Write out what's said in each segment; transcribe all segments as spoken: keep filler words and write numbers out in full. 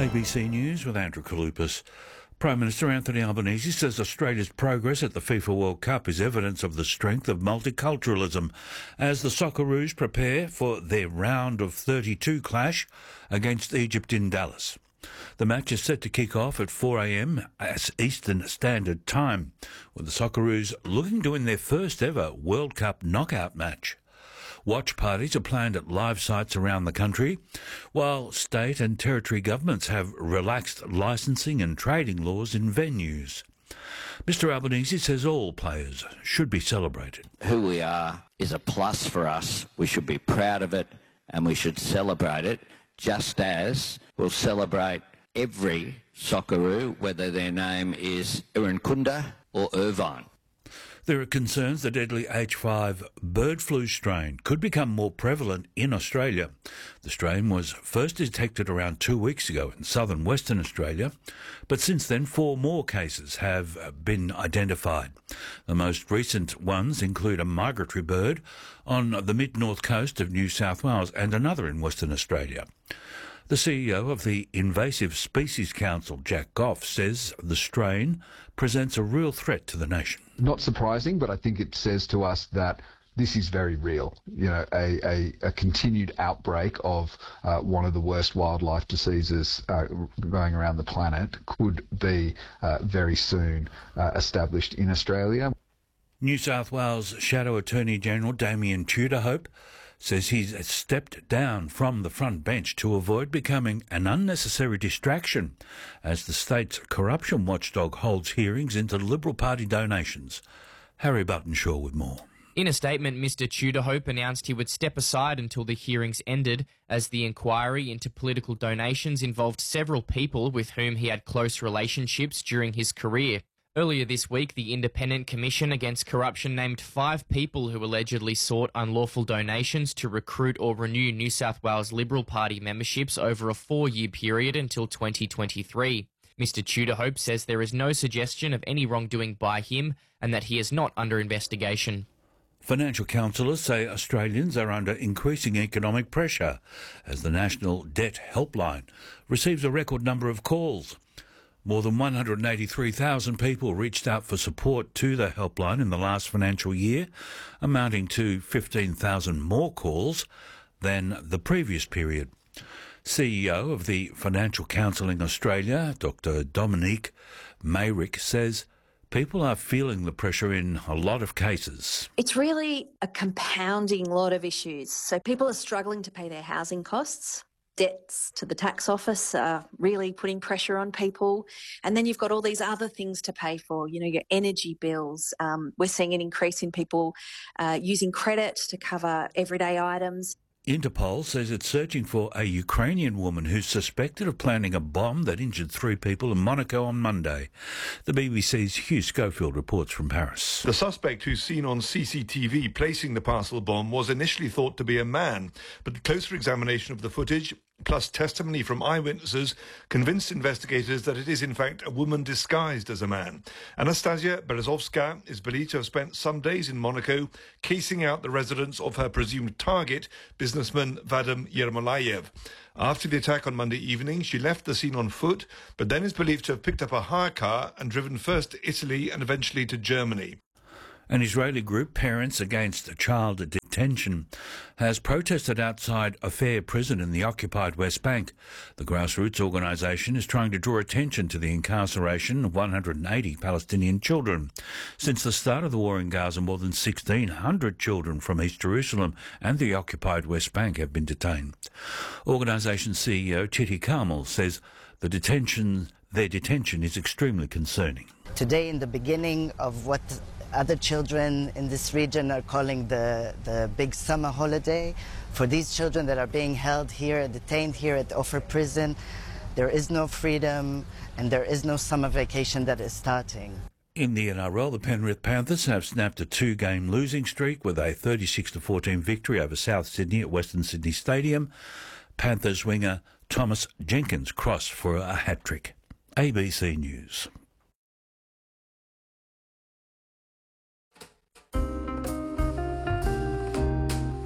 A B C News with Andrew Kalupas. Prime Minister Anthony Albanese says Australia's progress at the FIFA World Cup is evidence of the strength of multiculturalism as the Socceroos prepare for their round of thirty-two clash against Egypt in Dallas. The match is set to kick off at four a m as Eastern Standard Time, with the Socceroos looking to win their first ever World Cup knockout match. Watch parties are planned at live sites around the country, while state and territory governments have relaxed licensing and trading laws in venues. Mister Albanese says all players should be celebrated. Who we are is a plus for us. We should be proud of it and we should celebrate it, just as we'll celebrate every Socceroo, whether their name is Irankunda or Irvine. There are concerns the deadly H five bird flu strain could become more prevalent in Australia. The strain was first detected around two weeks ago in southern Western Australia, but since then four more cases have been identified. The most recent ones include a migratory bird on the mid-north coast of New South Wales and another in Western Australia. The C E O of the Invasive Species Council, Jack Goff, says the strain presents a real threat to the nation. Not surprising, but I think it says to us that this is very real. You know, a, a, a continued outbreak of uh, one of the worst wildlife diseases uh, going around the planet could be uh, very soon uh, established in Australia. New South Wales Shadow Attorney General Damien Tudorhope says he's stepped down from the front bench to avoid becoming an unnecessary distraction as the state's corruption watchdog holds hearings into Liberal Party donations. Harry Buttonshaw with more. In a statement, Mister Tudorhope announced he would step aside until the hearings ended, as the inquiry into political donations involved several people with whom he had close relationships during his career. Earlier this week, the Independent Commission Against Corruption named five people who allegedly sought unlawful donations to recruit or renew New South Wales Liberal Party memberships over a four-year period until twenty twenty-three. Mister Tudorhope says there is no suggestion of any wrongdoing by him and that he is not under investigation. Financial counsellors say Australians are under increasing economic pressure as the National Debt Helpline receives a record number of calls. More than one hundred eighty-three thousand people reached out for support to the helpline in the last financial year, amounting to fifteen thousand more calls than the previous period. C E O of the Financial Counselling Australia, Doctor Dominique Mayrick, says people are feeling the pressure in a lot of cases. It's really a compounding lot of issues. So people are struggling to pay their housing costs. Debts to the tax office are really putting pressure on people. And then you've got all these other things to pay for, you know, your energy bills. Um, we're seeing an increase in people uh, using credit to cover everyday items. Interpol says it's searching for a Ukrainian woman who's suspected of planning a bomb that injured three people in Monaco on Monday. The B B C's Hugh Schofield reports from Paris. The suspect, who's seen on C C T V placing the parcel bomb, was initially thought to be a man, but closer examination of the footage, plus testimony from eyewitnesses, convinced investigators that it is in fact a woman disguised as a man. Anastasia Berezovska is believed to have spent some days in Monaco casing out the residence of her presumed target, businessman Vadim Yermolayev. After the attack on Monday evening, she left the scene on foot, but then is believed to have picked up a hire car and driven first to Italy and eventually to Germany. An Israeli group, Parents Against Child Detention, has protested outside a fair prison in the occupied West Bank. The grassroots organisation is trying to draw attention to the incarceration of one hundred eighty Palestinian children. Since the start of the war in Gaza, more than sixteen hundred children from East Jerusalem and the occupied West Bank have been detained. Organisation C E O Chitty Carmel says the detention, their detention is extremely concerning. Today, in the beginning of what other children in this region are calling the, the big summer holiday, for these children that are being held here, detained here at Ofer Prison, there is no freedom and there is no summer vacation that is starting. In the N R L, the Penrith Panthers have snapped a two-game losing streak with a thirty-six to fourteen victory over South Sydney at Western Sydney Stadium. Panthers winger Thomas Jenkins crossed for a hat-trick. A B C News.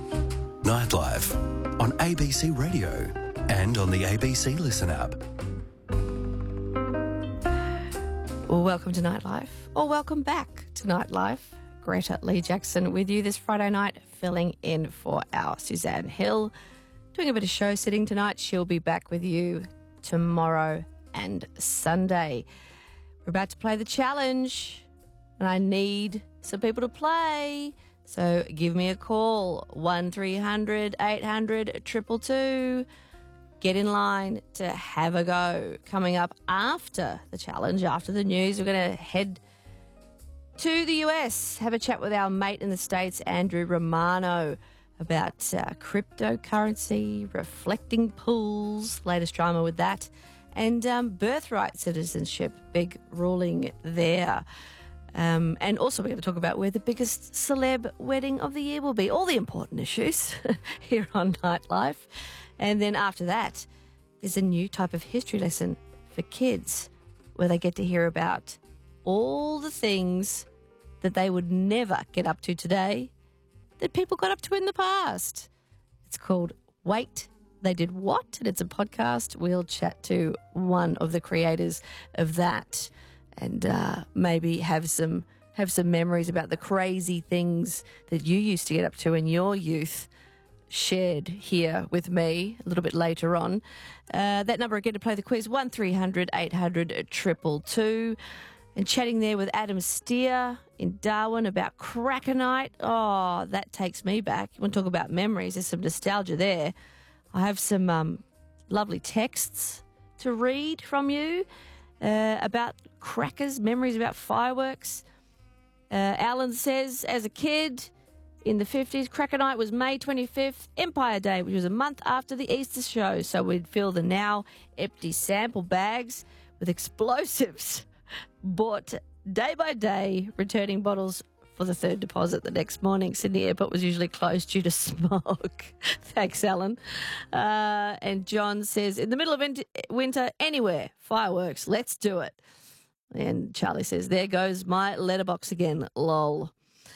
Nightlife on A B C Radio and on the A B C Listen app. Welcome to Nightlife, or welcome back to Nightlife. Greta Lee Jackson with you this Friday night, filling in for our Suzanne Hill. Doing a bit of show sitting tonight. She'll be back with you tomorrow and Sunday. We're about to play the challenge, and I need some people to play. So give me a call, one three hundred eight hundred two two two. Get in line to have a go. Coming up after the challenge, after the news, we're going to head to the U S, have a chat with our mate in the States, Andrew Romano, about uh, cryptocurrency, reflecting pools, latest drama with that, and um, birthright citizenship, big ruling there. Um, and also we're going to talk about where the biggest celeb wedding of the year will be. All the important issues here on Nightlife. And then after that, there's a new type of history lesson for kids where they get to hear about all the things that they would never get up to today that people got up to in the past. It's called Wait, They Did What? And it's a podcast. We'll chat to one of the creators of that and uh, maybe have some have some memories about the crazy things that you used to get up to in your youth shared here with me a little bit later on. Uh, that number again to play the quiz, one three hundred eight hundred two two two. And chatting there with Adam Steer in Darwin about Cracker Night. Oh, that takes me back. You want to talk about memories? There's some nostalgia there. I have some um, lovely texts to read from you uh, about crackers, memories about fireworks. Uh, Alan says, as a kid in the fifties, Cracker Night was May twenty-fifth, Empire Day, which was a month after the Easter show. So we'd fill the now empty sample bags with explosives bought day by day, returning bottles for the third deposit the next morning. Sydney Airport was usually closed due to smoke. Thanks, Alan. Uh, and John says, in the middle of winter, anywhere, fireworks, let's do it. And Charlie says, there goes my letterbox again, lol.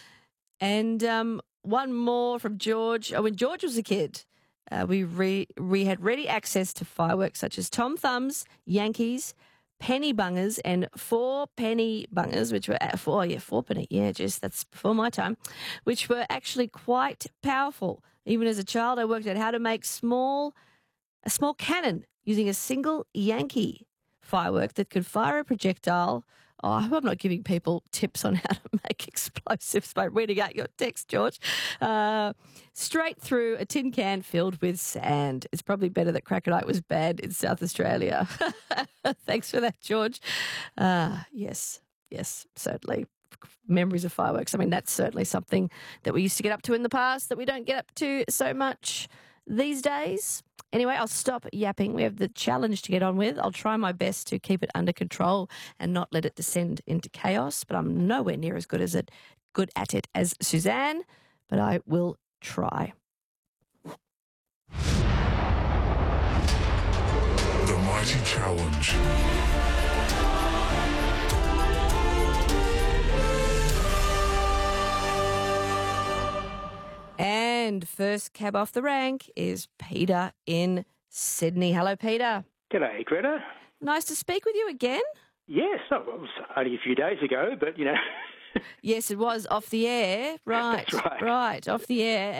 And um, one more from George. Oh, when George was a kid, uh, we re- we had ready access to fireworks such as Tom Thumbs, Yankees, penny bungers, and four penny bungers, which were at four, oh yeah, four penny, yeah, just that's before my time, which were actually quite powerful. Even as a child, I worked out how to make small a small cannon using a single Yankee firework that could fire a projectile. Oh, I hope I'm not giving people tips on how to make explosives by reading out your text, George. Uh, straight through a tin can filled with sand. It's probably better that Cracker Night was banned in South Australia. Thanks for that, George. Uh, yes, yes, certainly. Memories of fireworks. I mean, that's certainly something that we used to get up to in the past that we don't get up to so much these days. Anyway, I'll stop yapping. We have the challenge to get on with. I'll try my best to keep it under control and not let it descend into chaos, but I'm nowhere near as good as it, good at it as Suzanne, but I will try. The Mighty Challenge. And first cab off the rank is Peter in Sydney. Hello, Peter. G'day, Greta. Nice to speak with you again. Yes, oh, it was only a few days ago, but, you know. Yes, it was off the air. Right, That's right. right, off the air.